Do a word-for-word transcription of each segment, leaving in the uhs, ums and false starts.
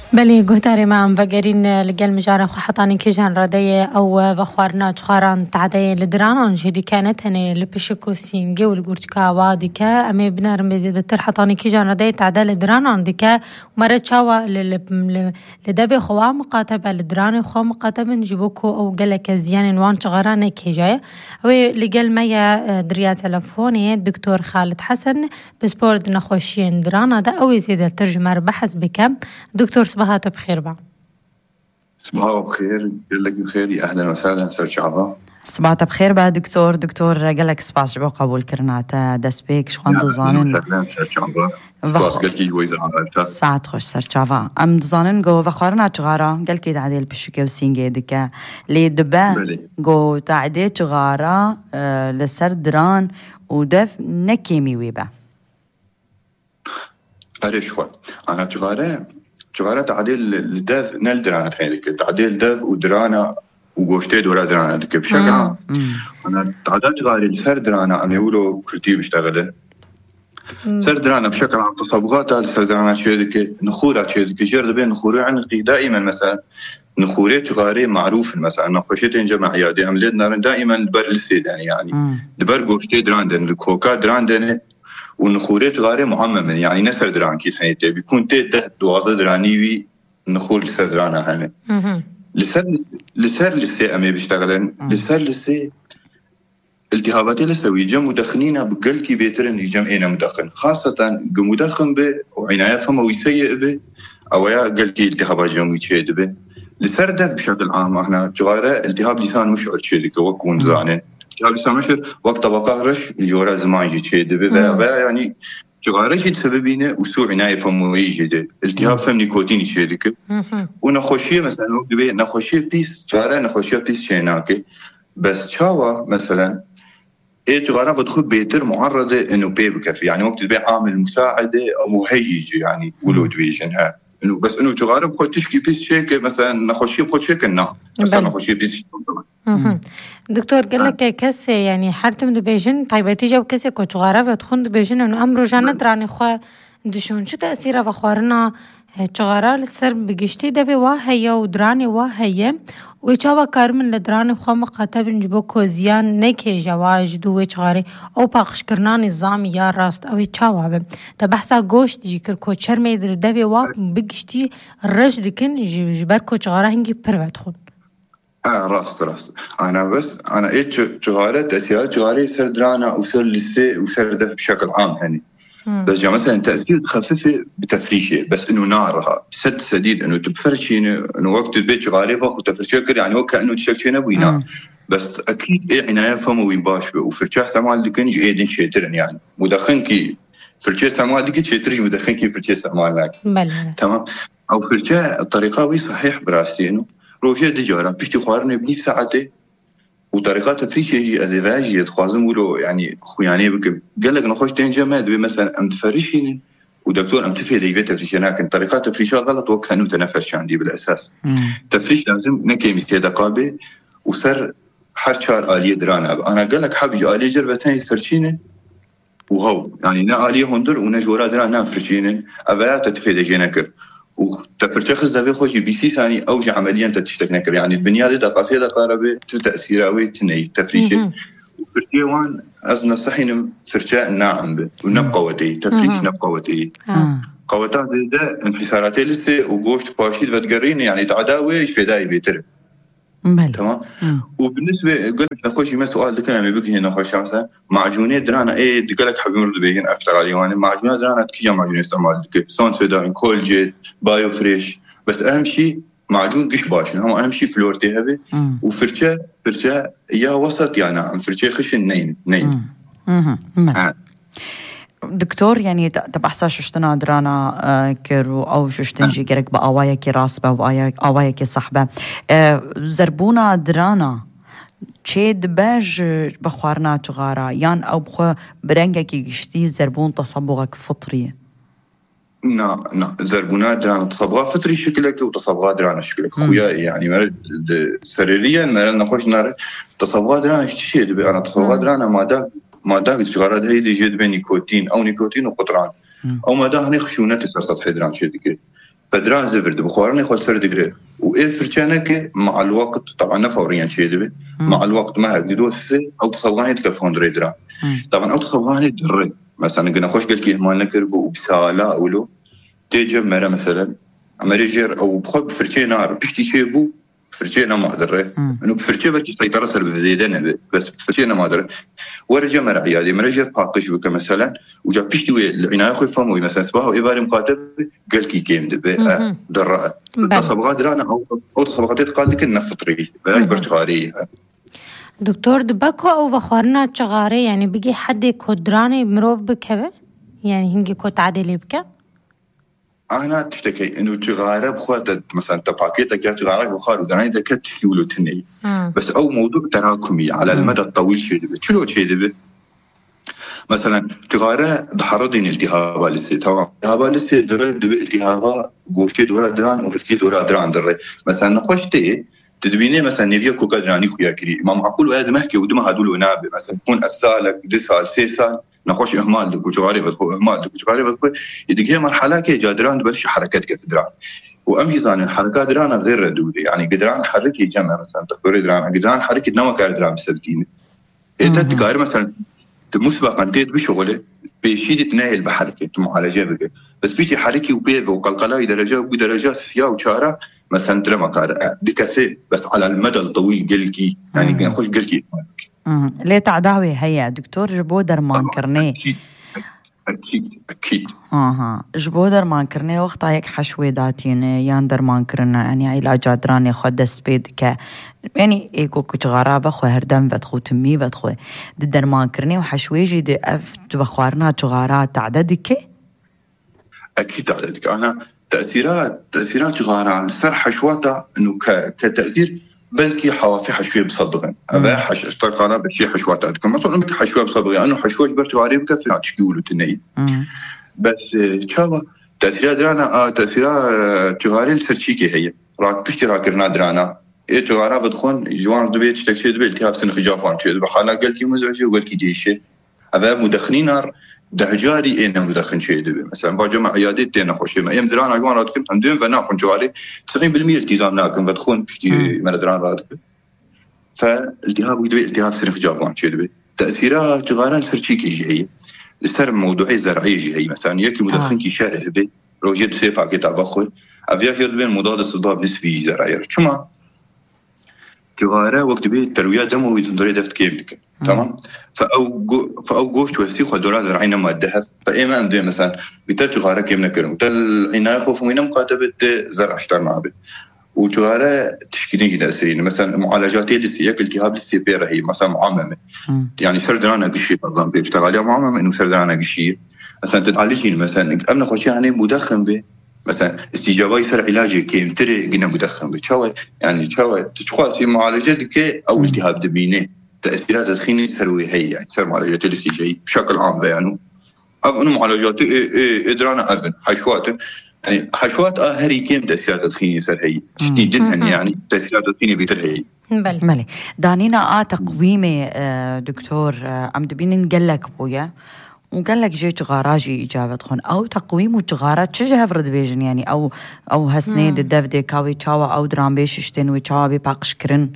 بلی گوهتاری ما ام وگرین لگل مجاره خو حتانی کیجان ردیه او بخوارنا چخاران تعدی لدرانان جدی کنه تنه لپشکو سینگه و لگورچکا وادی که امی بنارم بزیده تر حتانی کیجان ردیه تعدی لدرانان دی که مرد چاوا لدبی خواه مقاطبه لدران خواه مقاطبه نجیبو که او گلک زیان وان چغاران کیجای او لگل میا دریا تلفونی دکتور خالد حسن بسپورد نخوشی درانه ده او زیده ترجمه بحث بکم دكتور صباحات بخير بقى. صباحات بخير، يقول لك بخير، يا أهلا وسهلا سر شعبان. صباحات بخير بقى دكتور دكتور قالك سباس جبو قبول كرناتا دسبيك شخوان دوزانن. يا أهلا سر شعبان. سباس قلتي جويزة عملتها. ساعت خوش سر شعبان. أم دوزانن جو وخارنا تغارا قالك تعديل بشكل وسينجي دكا لي دبا جو تعديل تغارا آه لسر دران ودف نكيمي ويبا. أريش خو أنا تغارا تغارا تعديل الدف نال درانا هذيك تعديل دف ودرانا وقوشتي دورا درانا هذيك بشكل عام. أنا تعديل تغاري سر درانا أنا يقولوا كرتي بيشتغلن. سر درانا بشكل عام تصبغات سر درانا شيء هذيك نخورة شيء هذيك جرد بين نخورة عنقي دائما مثلا نخورة تغاري معروف مثلا نخوشتين جمع عيادي أمليدنا دائما دبر السيدان يعني دبر قوشتي دراندن الكوكا دراندن ونخورة غاري معممة يعني نسر دران كي تحنيته بيكون تده دوازة درانيوي نخور لسر درانا هنه لسر لسر لسه أمي بيشتغلن لسر لسه التهاباتي لسوي جم مدخنينا بقل كي بيترن يجم إينا مدخن خاصة مدخن به وعناية فما ويسيء به أو يا قل كي التهابات جم ويشيد به لسر ده بشكل عام احنا جغارة التهاب لسان مش أرشيدك وكون زانن التهاب لسان مش وقت بقارش الجورا زمان يشيد به و يعني جغارة شيء سببينه وسوء عناية فما ويجده التهاب فم نيكوتين يشيدك ونخوشية مثلا نقول نخوشية بيس جغارة نخوشية بيس شيناكي بس شاوا مثلا إيه جغارة بدخل بيتر معرضة إنه بي بكفي يعني وقت البيع عامل مساعدة أو مهيج يعني ولود بيجنها إنه بس إنه جغارة بخد تشكي بيس شيك مثلا نخشيه بخد شيك النار بس نخشيه بيس دكتور قال لك كسي يعني حرتم دو بيجن طيب تيجا وكسي كو جغارة فتخون دو بيجن إنه أمره جانت راني خوا دشون شو تأثيره بخوارنا جغارة لسر بقشتي دبي واهية ودراني واهية ويشاوا كارمن لدراني خوا مقاتب نجبو كوزيان نكي جواج دو ويشغاري او باقش كرنان نظام يا راست او يشاوا بم تبحثا گوشت جيكر كو چرمي در دبي واب بقشتي الرج دكن جبر كو چغارة هنگي پروت خود اه راست راست انا بس انا ايه چغارة تأثيرات چغاري سر درانا وسر لسي وسر دف بشكل عام هني بس جا مثلا تأثير تخففه بتفريشه بس إنه نارها سد سديد إنه تبفرشين إنه وقت البيت غالبا وتفرشكر يعني وكأنه تشكينا وينا بس أكيد إيه عناية فما وين باش وفرشة استعمال دكان جيدين شيترن يعني مدخن كي فرشة استعمال دكان شيتري مدخن كي فرشة استعمال لك تمام أو فرشة الطريقة وي صحيح براستينه روشة دجارة بيشتي خوارنا بنيف ساعته وطريقات تفريش يجي أزواج يتخوازم ولو يعني خوياني بك قال لك نخش تنجا ما دوي مثلا أم تفرشين ودكتور أم تفيد يبي تفريش لكن طريقات تفريشها غلط وكانوا تنفش عندي بالأساس مم. تفريش لازم نكيم استيدا قابي وسر حرشار آلية درانا أنا قال لك حبي آلية جربتين يتفرشين وهو يعني نا آلية هندر ونجورا درانا فرشين أبيات تفيد جينكر وتفرشخص ده بيخوش بيسي ثاني أوجه عمليا تتشتك نكر يعني البنية دي تقاسية قاربة تأثيراوي تني تفريشة وفرشة وان أزنا صحينا فرشة ناعم به ونبقى ودي تفريش نبقى ودي قوتها ده انتصاراتي لسه وقوشت باشيد فتقرين يعني تعداوي ايش في داي بيتر تمام وبالنسبة قلت نخوشي ما سؤال لكن عم يبقى هنا نخوش مثلا معجونات درانا ايه قالك حبيب مرض بيهن افتغال يعني معجونات درانا كيجا معجونات استعمال لك سون سودان كولجيت بايو فريش بس اهم شيء معجون قش باش هم اهم شيء فلورتي هبه وفرشة فرشة يا وسط يعني عم فرشة خشن نين نين آه. دكتور يعني تبحثا ششتنا درانا كرو أو ششتنجي كرك بأوايا كي راسبة وأوايا كي صحبة زربونا درانا تشيد باج بخوارنا تغارا يان أو بخو برنجا كي قشتي زربون تصبغك فطري نا نا زربونا درانا تصبغا فطري شكلك وتصبغا درانا شكلك خويا يعني مرد سريريا مرد نخوش نار تصبغا درانا شتشيد أنا تصبغا درانا ما دا ما دا السجارات هي اللي جد بين نيكوتين أو نيكوتين وقطران أو ما دا هني خشونات السطح حدران شيء ذكر فدران زفرد بخوارني خل سر دقري وإيه فرشانك مع الوقت طبعا فوريا شيء دبي مع الوقت ما هقدوس أو تصلاني تكفون دري دران طبعا أو تصلاني دري مثلا قلنا خوش قلت كي ما نكرب وبسالة أولو تيجي مرة مثلا أمريجر أو بخوب فرشي نار بيشتي شيء بو فرشينا ما أدري إنه بفرشي بركي سيطرة سر بزيدنا بس فرشينا ما أدري ورجع مرة عيادي مرجع باقش بك مثلا وجا بيشتي ويا العناية خوي فموي مثلا صباح وإبارة مقاتب قال كي كيم دبي درة تصبغات درانا أو أو تصبغات قال لك إنه فطري بلاش برتقالية دكتور دبكو أو بخارنا شغاري يعني بيجي حد كودراني مروف بكبه يعني هنجي كود عادي بك أنا تشتكي إنه تغارب خواطة مثلا تباكيتك يا تغارب بخار ودراني ذا كتشيولو تني بس أو موضوع تراكمي على المدى الطويل شيء دبي شلو شيء دبي مثلا تغارب ضحردين التهابا لسه تمام التهابا لسه دري دبي التهابا قوشتي دورا دران وفستي دورا دران دري مثلا نخوشتي تدبيني مثلا نبيه كوكا دراني خويا كري ما معقول وهذا محكي ودما هدول نابي مثلا تكون أفسالك دسال سيسال نخوش إهمال دك وجواري بدخو إهمال دك وجواري بدخو يدق هي مرحلة كي جادران تبلش حركات كدران وأميزان الحركات دران غير ردودي يعني قدران حركي جمع مثلا تقدر دران قدران حركة نوع كدران بسبتين إذا تقارن مثلا مسبقا تيت بشغله بيشيد تناهل بحركة معالجة بك بس بيجي حركي وبيف وقلقلاي درجة ودرجات سيا وشارة مثلا ترى مكار بكثير بس على المدى الطويل قلقي يعني نخوش قلقي ليه تعداوي هيا دكتور جبو درمان كرني أكيد أكيد أكيد آها جبو درمان كرني وقت هيك حشوي داتين يان درمان كرنا يعني علاجات راني خد سبيد ك يعني إيكو كش غرابة خو هردم بدخو تمي بدخو دي درمان كرني وحشوي جي أف جبخوارنا جغارات تعددك أكيد تعددك أنا تأثيرات تأثيرات جغارة على سر حشواتا إنه ك كتأثير بلكي حوافي حشوية بصدغن أبا حش اشترك أنا بشي حشوات عندكم مثلا أنك حشوية بصدغن أنه حشوية برتغالي بكفي عتشكيولو تنين بس شابا تأثيرات درانا آه تأثيرات جغاري السرشيكي هي راك بشتي راكرنا درانا إيه جغارة بدخون جوان دبي تشتكي دبي التهاب سنخ جافان شيء بحالا قلكي مزعجي وقلكي ديشي أبا مدخنين نار دهجاري إنه مدخن شيء دبي مثلا باجمع عيادات تينا خوشي ما يم درانا جوان راتكم عندهم فناخن جواري تسعين بالمية التزام ناكم بدخون بشتي مردران راتكم فالتهاب دبي التهاب سنخ جافان شيء دبي تأثيرات جغاران سرشيكي جهية السر موضوعي زرعي جهية مثلا يكي مدخن كي شارع دبي روجيت سيفا كتا بخوي أفياك يدبين مضاد الصداب نسبي زرعي شما جغارة وقت بيه تروية دموي تندري دفت كيمتك تمام فأو جو فأو جوش وسيخ ودولار زرعينا ما الذهب فإما أمدي مثلا بتاع جغارة كيم نكرم بتاع عناية خوف وينام مقاتبة زرع اشتر معبه وجغارة تشكيلين جدا أسرين مثلا معالجات للسياق التهاب للسيبيرة هي مثلا معممة يعني سردرانا قشي بضم بيشتغل معممة إنه سردرانا قشي مثلا تتعالجين مثلا أمنا خوشي يعني مدخن به مثلا استجابة يصير علاجي كيم تري قلنا مدخن بتشاوي يعني تشاوي تشخاص في معالجات كي أو التهاب دبينه تأثيرات تدخيني سروي هي يعني سر معالجات الاستجابة بشكل عام بيانو أبنو معالجات إدرانا أبن حشوات يعني حشوات آهري كيم تأثيرات تدخيني سر هي تشتي جدا يعني تأثيرات تدخيني بيتر هي بل ملي دانينا آه تقويمي دكتور أم دبين نقلك بويا وقال لك جي جغاراجي إجابة خون أو تقويم وجغارات شجها فرد بيجن يعني أو أو هسنيد الدفدي كاوي تشاوا أو درام بيششتين وتشاوا بيباقش كرن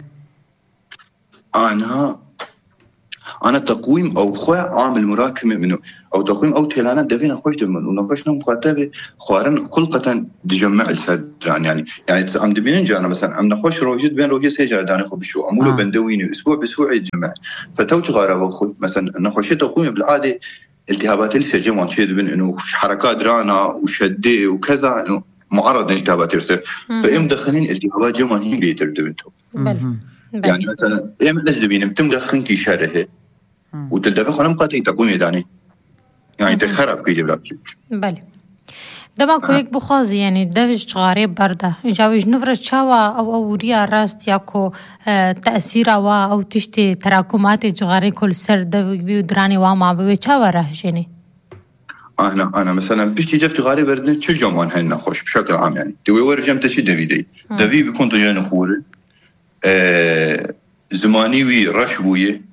أنا أنا تقويم أو خوي عامل مراكمة منه أو تقويم أو تهلانات دفينا خويت منه ونقاشنا مخاطبة خوارن خلقة تجمع السدران يعني يعني عم دبين جانا مثلا عم نخوش روجد بين روجد سيجرة داني خو بشو أموله آه. بندويني أسبوع بأسبوع يتجمع فتوج غارة وخو مثلا نخوش تقويم بالعادة التهابات اللي سجموا شيء بين إنه حركات رانا وشدة وكذا إنه معرض للالتهابات يصير فإم دخلين التهابات جمانين بيتردبنتهم يعني مثلا إم نزلبين بتم دخلين كي شره وتدفع خلهم قاتي تقوم يداني يعني تخرب كي جبلات بله دما كويك بخوازي يعني دفج غريب برده جاوج نفرش شوا أو أو ريا راست ياكو تأثير أو أو تشتي تراكمات جغاري كل سر دفج بيو دراني وما بيو شوا راهجيني أنا أنا مثلا بيشتي دفج غريب بردن شو جمان هنا خوش بشكل عام يعني توي ورجم تشي دفيدي دفي بيكون طيان خوري آه زماني وي رشوية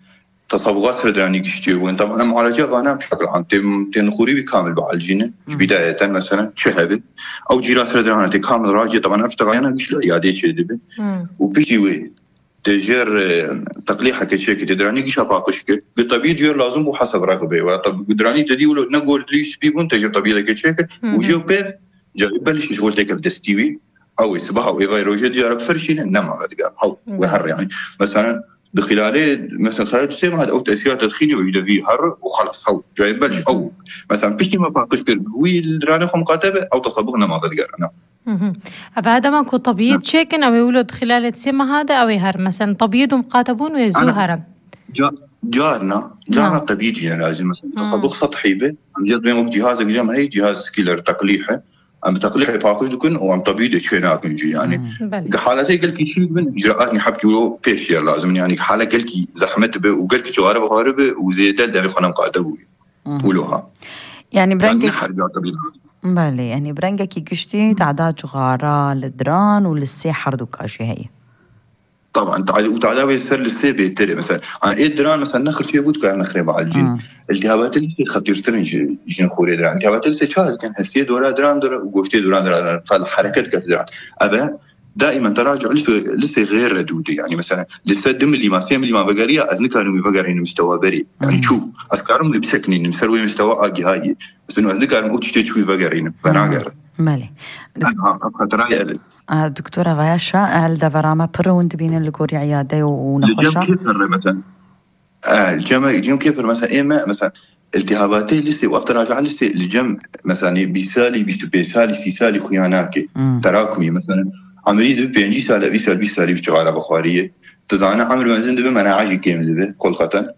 تصبغات سردراني قشتي وين طبعا معالجة غانا بشكل عام تم تنخوري بكامل بعالجينه بداية مثلا شهبة أو جيرا سردراني كامل راجع طبعا أفتغ أنا قش العيادة شيء وبيجي وين تجر تقليحة كشيء تدراني قش أباقشك بالطبيعي جير لازم بحسب رغبة وطب قدراني تدي ولا نقول ليش بيكون تجر طبيعي كشيء وجو بيف جاي بلش شغل تكر دستيوي أو يسبها أو يغير جير فرشين نما قد قال أو وهر يعني مثلا بخلاله مثلا خلال تسمى هذا أو تأثيرات تدخيني ويجد فيه هر وخلاص هو جاي بلش أو مثلا بيشتي ما باقش كر هو الدراني خم قاتبة أو تصبغنا ما قد قال أنا فهذا ما كو طبيعي شيكن أو يولد خلال تسمى هذا أو يهر مثلا طبيعي مقاتبون ويزو هرم جارنا جارنا طبيعي يعني لازم مثلا تصبغ سطحي به عم جد بين جهازك جم هي جهاز سكيلر تقليحه عم تقليح باقش دكن وعم طبيعي شيناك نجي يعني حالتي قلت لك شيء من إجراءات نحب يقولوا بيشير لازم يعني حالة قلت لك زحمت به وقلت لك جوارب وهاربه وزيادة ده خلنا قاعدة ولوها يعني برنجك بالي يعني برنجك يكشتي تعداد جغارة للدران وللسحر دوكاشي هي طبعا وتعالى يصير للسي بيتري مثلا انا ايه دران مثلا نخر شيء بود كان نخرب على الجين التهابات اللي خطير ترنج جين خوري دران التهابات اللي شاد كان هسيه دورا دران در وقفتي دوران دران فالحركات كثيره ابا دائما تراجع لسه لسه غير ردودي يعني مثلا لسه دم اللي ما سيم اللي ما بقريه اذن كانوا بقرين مستوى بري يعني شو اسكارهم اللي بسكنين مسوي مستوى اجي هاي بس انه اذن كانوا اوتشتي شوي بقرين بناقر مالي انا خطراي دكتورة غياشة هل دفرامة بروند بين اللي عيادة ونخشة؟ مثلا الجمع الجمع كيف مثلا إما مثلا التهاباتي لسه وأفتر راجع لسه الجمع مثلا بيسالي بيسالي سيسالي خياناكي تراكمي مثلا عملية بينجي سالة بيسال بيسالي بشغالة بخارية تزعنا عمل منزل دبي مناعة كيم دبي كل خطأ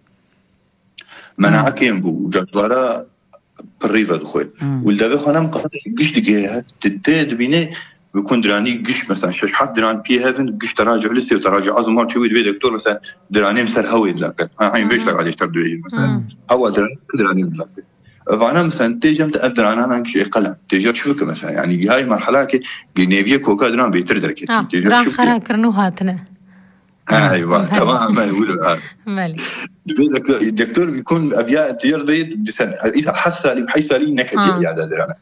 مناعة كيم بو جاتوارا بريفة دخول والدبي خانم قاعد قش دقيقة تتد بينه بيكون دراني قش مثلا شش حف دران بي هيفن قش تراجع لسه وتراجع عظم مار شوي دبي دكتور مثلا دراني مسر هوي لكن أنا عين بيش لك عليه تردوي مثلا هوا دراني دراني لكن فأنا مثلا تيجي متقدر أنا أنا قش إقلع تيجي شوك مثلا يعني هاي مرحلة كي جنيفيا كوكا دران بيتردر كي آه دران خرا كرنوهاتنا أيوة تمام ما يقولوا مالي الدكتور بيكون أبيات تيرضي بسنة إذا حاسة لي بحيث لي نكدي يا دران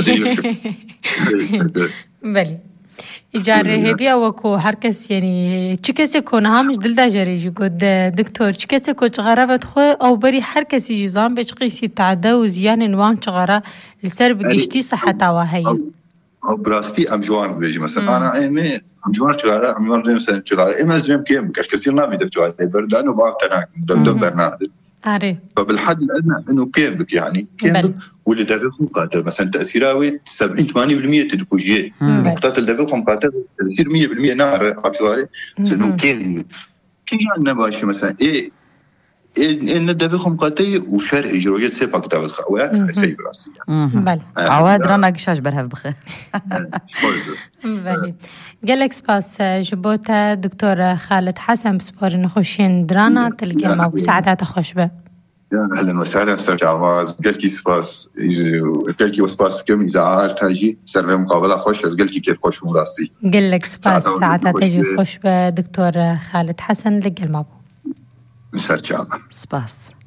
بلي إجارة هبيا وكو هركس يعني تشكس يكون هامش دلدا جريج يقول دكتور تشكس يكون تغرب تخو أو بري هركس يجزان بتقيس يتعدى وزيان نوان تغرى لسر بقشتي صحة وهي أو براستي أم جوان بيجي مثلا أنا إيمي أم جوان تغرى أم جوان مثلا تغرى إيمي زين كيم بكش كثير ما بيدك جوان برد لأنه بعض تناك دب برنامج عارف فبالحد الأدنى إنه كيم بك يعني كيم بك واللي دافعهم قاتل مثلا تأثيراوي سبعين ثمانين بالمية تدكوجيه نقطات اللي دافعهم قاتل تصير مية بالمية نار عشواري إنه كيم كي عندنا باش مثلا إيه إيه إن دافعهم قاتل وشرح إجراءات سبعة كتاب الخوات سيب راسي بله عواد رانا قشاش برها بخير بله قالك سباس جبوتا دكتور خالد حسن بسبور نخوشين درانا تلقى ما وساعدات خوش به أهلا وسهلا أستاذ عواز قلتي سباس قلتي وسباس كم إذا عارت هاجي سر مقابلة خوش قلتي كيف خوش مراسي قلك سباس ساعتها تجي خوش بدكتور خالد حسن لقى المابو مسار جامع سباس